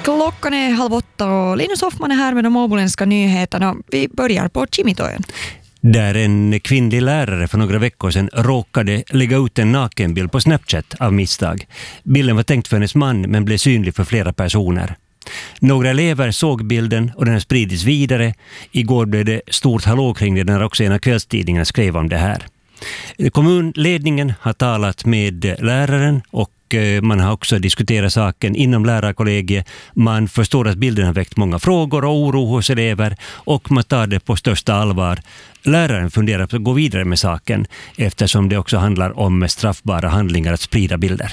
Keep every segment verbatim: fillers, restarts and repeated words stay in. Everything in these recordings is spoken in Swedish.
Klockan är halv åtta och Linus Hoffman är här med de åboländska nyheterna. Vi börjar på Kimitojen. Där en kvinnlig lärare för några veckor sedan råkade lägga ut en nakenbild på Snapchat av misstag. Bilden var tänkt för hennes man men blev synlig för flera personer. Några elever såg bilden och den har spridits vidare. Igår blev det stort hallå kring det när också en av kvällstidningarna skrev om det här. Kommunledningen har talat med läraren och man har också diskuterat saken inom lärarkollegiet. Man förstår att bilden har väckt många frågor och oro hos elever och man tar det på största allvar. Läraren funderar på att gå vidare med saken eftersom det också handlar om straffbara handlingar att sprida bilder.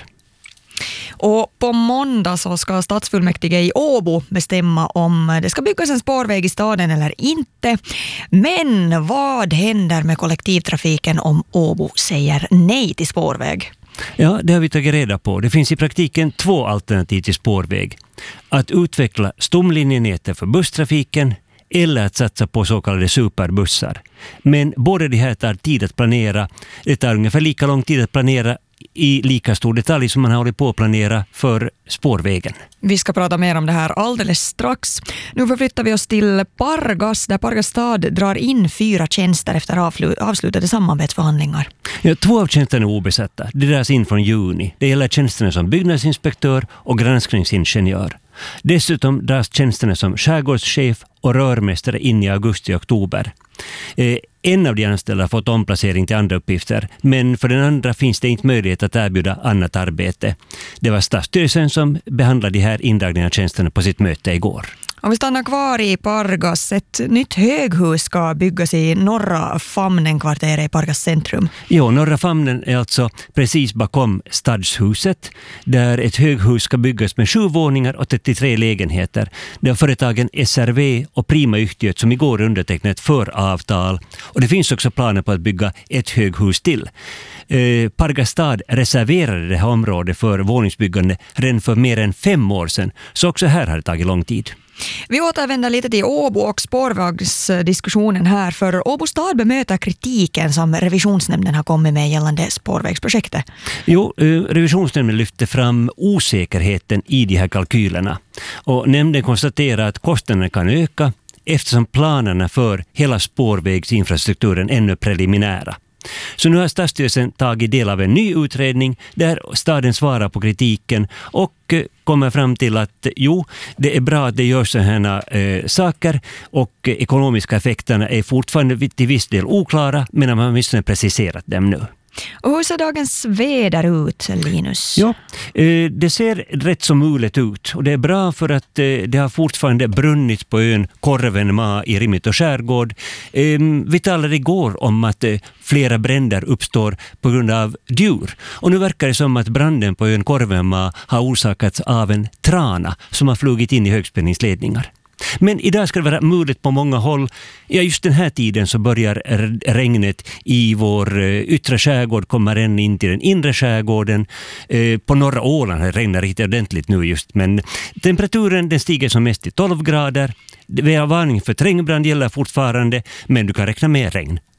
Och på måndag så ska stadsfullmäktige i Åbo bestämma om det ska byggas en spårväg i staden eller inte. Men vad händer med kollektivtrafiken om Åbo säger nej till spårväg? Ja, det har vi tagit reda på. Det finns i praktiken två alternativ till spårväg. Att utveckla stomlinjenätet för busstrafiken eller att satsa på så kallade superbussar. Men både de här tar tid att planera. Det tar ungefär lika lång tid att planera i lika stor detalj som man har hållit på att planera för spårvägen. Vi ska prata mer om det här alldeles strax. Nu förflyttar vi oss till Pargas där Pargas stad drar in fyra tjänster efter avslutade samarbetsförhandlingar. Ja, två av tjänsterna är obesatta. Det dras in från juni. Det gäller tjänsterna som byggnadsinspektör och granskningsingenjör. Dessutom dras tjänsterna som skärgårdschef och rörmästare in i augusti och oktober. Eh, en av de anställda har fått omplacering till andra uppgifter, men för den andra finns det inte möjlighet att erbjuda annat arbete. Det var stadsstyrelsen som behandlade de här indragningarna av tjänsterna på sitt möte igår. Om vi stannar kvar i Pargas, ett nytt höghus ska byggas i Norra Famnen-kvarteret i Pargas centrum. Jo, Norra Famnen är alltså precis bakom stadshuset där ett höghus ska byggas med sju våningar och trettiotre lägenheter. Det har företagen S R V och Prima Yhtiöt som igår undertecknat för avtal. Och det finns också planer på att bygga ett höghus till. Eh, Pargas stad reserverade det här området för våningsbyggande redan för mer än fem år sedan. Så också här har det tagit lång tid. Vi återvänder lite till Åbo och spårvägsdiskussionen här, för Åbo stad bemöter kritiken som revisionsnämnden har kommit med gällande spårvägsprojektet. Jo, revisionsnämnden lyfter fram osäkerheten i de här kalkylerna. Och nämnden konstaterar att kostnaderna kan öka eftersom planerna för hela spårvägsinfrastrukturen ännu är preliminära. Så nu har stadsstyrelsen tagit del av en ny utredning där staden svarar på kritiken och kommer fram till att jo, det är bra att det görs sådana eh, saker och ekonomiska effekterna är fortfarande till viss del oklara, men man har åtminstone preciserat dem nu. Och hur ser dagens väder ut, Linus? Ja, eh, det ser rätt så mulet ut och det är bra för att eh, det har fortfarande brunnit på ön Korvenmaa i Rimmet och skärgård. Eh, vi talade igår om att eh, flera bränder uppstår på grund av djur. Och nu verkar det som att branden på ön Korvenmaa har orsakats av en trana som har flugit in i högspänningsledningar. Men idag ska det vara mulet på många håll. Ja, just den här tiden så börjar regnet i vår yttre skärgård komma redan in till den inre skärgården. Eh, på norra Åland regnar det riktigt ordentligt nu just, men temperaturen den stiger som mest till tolv grader. Vi har varning för trängbrand gäller fortfarande, men du kan räkna med regn.